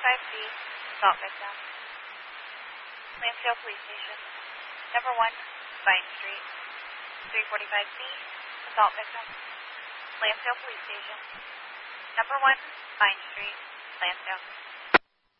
345B, assault victim. Lansdale Police Station. Number 1, Vine Street. 345B, assault victim. Lansdale Police Station. Number 1, Vine Street, Lansdale.